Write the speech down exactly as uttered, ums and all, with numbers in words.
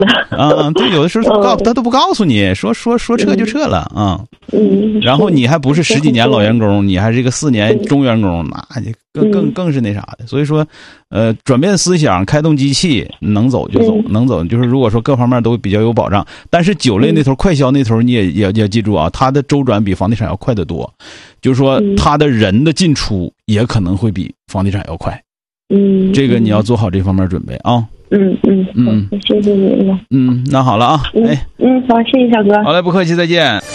啊，对，有的时候他告他都不告诉你，说说说撤就撤了啊。 嗯。 然后你还不是十几年老员工，你还是一个四年中员工，那你更更更是那啥的。所以说，呃，转变思想，开动机器，能走就走，能走就是如果说各方面都比较有保障。但是酒类那头、快销那头，你也也要记住啊，它的周转比房地产要快得多，就是说它的人的进出也可能会比房地产要快。 嗯， 这个你要做好这方面准备啊。 嗯嗯嗯，谢谢您了。 嗯，那好了啊，哎， 嗯，好，谢谢小哥。 好嘞，不客气，再见。